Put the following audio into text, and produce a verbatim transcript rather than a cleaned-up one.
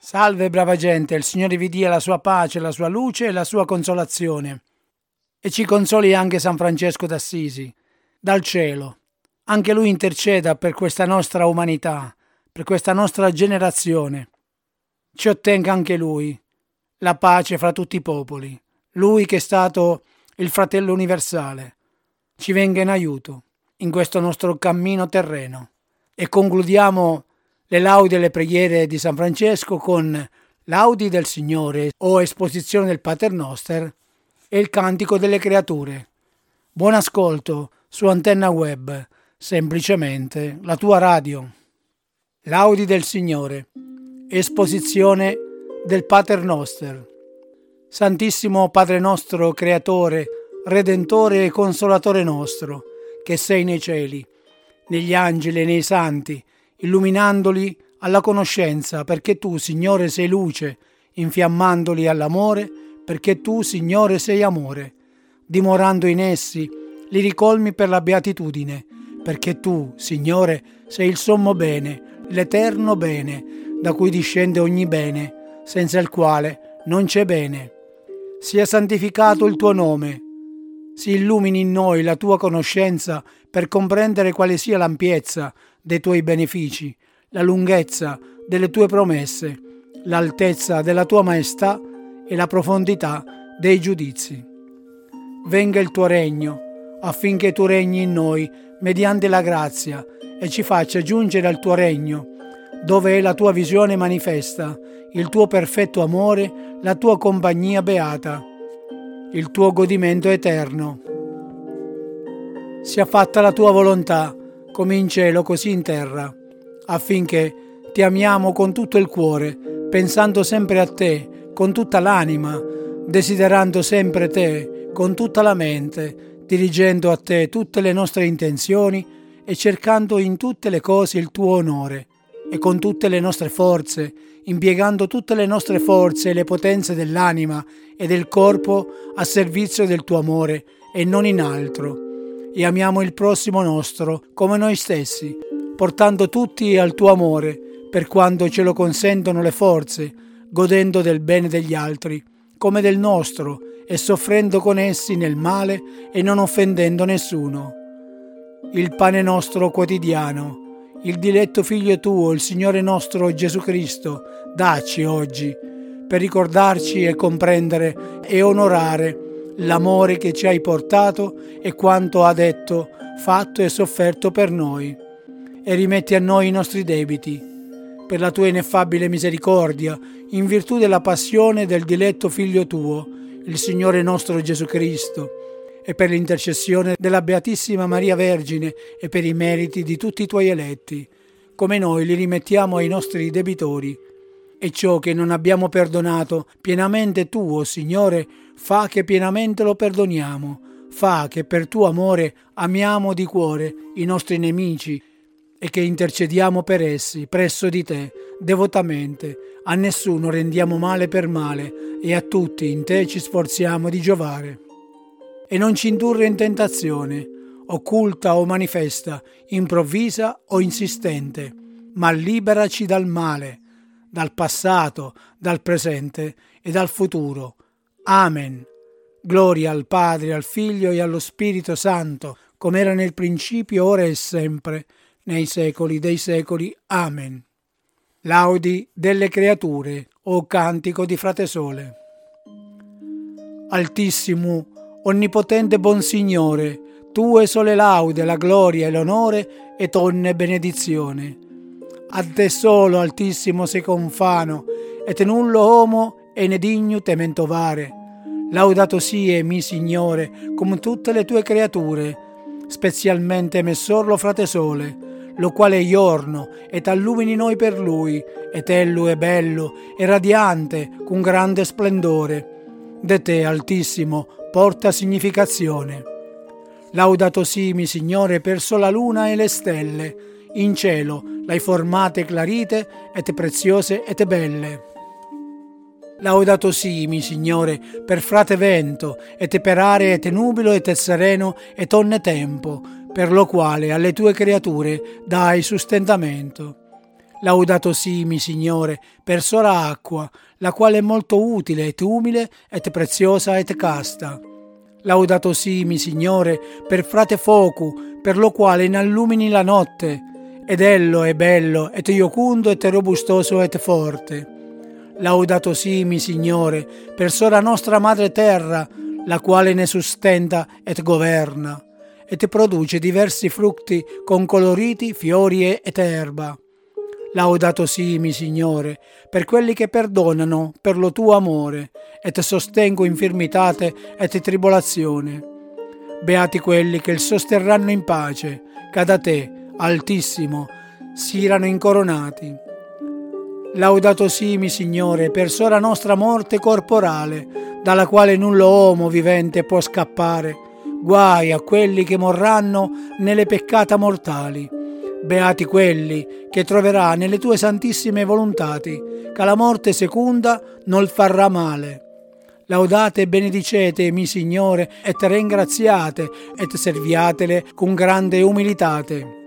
Salve brava gente, il Signore vi dia la sua pace, la sua luce e la sua consolazione. E ci consoli anche San Francesco d'Assisi, dal cielo. Anche lui interceda per questa nostra umanità, per questa nostra generazione. Ci ottenga anche lui la pace fra tutti i popoli. Lui che è stato il fratello universale. Ci venga in aiuto in questo nostro cammino terreno. E concludiamo le laudi e le preghiere di San Francesco con Laudi del Signore o esposizione del Pater Noster e il Cantico delle Creature. Buon ascolto su Antenna Web, semplicemente la tua radio. Laudi del Signore, esposizione del Pater Noster. Santissimo Padre nostro, Creatore, Redentore e Consolatore nostro, che sei nei cieli, negli angeli e nei santi, illuminandoli alla conoscenza, perché tu, Signore, sei luce, infiammandoli all'amore, perché tu, Signore, sei amore. Dimorando in essi, li ricolmi per la beatitudine, perché tu, Signore, sei il sommo bene, l'eterno bene, da cui discende ogni bene, senza il quale non c'è bene. Sia santificato il tuo nome, si illumini in noi la tua conoscenza per comprendere quale sia l'ampiezza dei tuoi benefici, la lunghezza delle tue promesse, l'altezza della tua maestà e la profondità dei giudizi. Venga il tuo regno, affinché tu regni in noi mediante la grazia e ci faccia giungere al tuo regno, dove è la tua visione manifesta, il tuo perfetto amore, la tua compagnia beata, il tuo godimento eterno. Sia fatta la tua volontà, come in cielo così in terra, affinché ti amiamo con tutto il cuore, pensando sempre a te con tutta l'anima, desiderando sempre te con tutta la mente, dirigendo a te tutte le nostre intenzioni e cercando in tutte le cose il tuo onore, e con tutte le nostre forze, impiegando tutte le nostre forze e le potenze dell'anima e del corpo a servizio del tuo amore e non in altro. E amiamo il prossimo nostro come noi stessi, portando tutti al tuo amore, per quanto ce lo consentono le forze, godendo del bene degli altri, come del nostro, e soffrendo con essi nel male e non offendendo nessuno. Il pane nostro quotidiano, il diletto Figlio tuo, il Signore nostro Gesù Cristo, dacci oggi, per ricordarci e comprendere e onorare l'amore che ci hai portato e quanto ha detto, fatto e sofferto per noi. E rimetti a noi i nostri debiti, per la tua ineffabile misericordia, in virtù della passione del diletto Figlio tuo, il Signore nostro Gesù Cristo, e per l'intercessione della Beatissima Maria Vergine e per i meriti di tutti i tuoi eletti, come noi li rimettiamo ai nostri debitori. E ciò che non abbiamo perdonato pienamente tu, o Signore, fa che pienamente lo perdoniamo. Fa che per tuo amore amiamo di cuore i nostri nemici e che intercediamo per essi presso di te devotamente. A nessuno rendiamo male per male e a tutti in te ci sforziamo di giovare. E non ci indurre in tentazione, occulta o manifesta, improvvisa o insistente, ma liberaci dal male, dal passato, dal presente e dal futuro. Amen. Gloria al Padre, al Figlio e allo Spirito Santo, come era nel principio, ora e sempre, nei secoli dei secoli. Amen. Laudi delle creature, o cantico di Frate Sole. Altissimo, onnipotente buon Signore, tue sole laude, la gloria e l'onore e tonne benedizione. A te solo, altissimo, sei confano, e te nullo homo e ne digno te mentovare. Laudato sie, mi Signore, come tutte le tue creature, specialmente messorlo Frate Sole, lo quale è giorno, et allumini noi per lui, et ello è bello, e radiante, con grande splendore. De te, altissimo, porta significazione. Laudato sii, mi Signore, per sola luna e le stelle, in cielo l'hai formate clarite, et preziose et belle. Laudato sii, mi Signore, per frate vento, et per aree et nubilo et sereno et onne tempo, per lo quale alle tue creature dai sustentamento. Laudato sii, mi Signore, per sora acqua, la quale è molto utile et umile et preziosa et casta. Laudato sii, mi Signore, per frate focu, per lo quale inallumini la notte, ed ello è bello, et iocundo, et robustoso, et forte. Laudato sii, mi Signore, per sora nostra madre terra, la quale ne sustenta et governa, et produce diversi frutti con coloriti, fiori et erba. Laudato sii, mi Signore, per quelli che perdonano per lo tuo amore, et sostengo infirmitate et tribolazione. Beati quelli che il sosterranno in pace, che da te, Altissimo, siano incoronati. Laudato sii, mi Signore, per sora nostra morte corporale, dalla quale nullo uomo vivente può scappare. Guai a quelli che morranno nelle peccata mortali. Beati quelli che troverà nelle tue santissime volontati, che la morte secunda non farà male. Laudate e benedicete, mi Signore, et ringraziate, et serviatele con grande umilitate.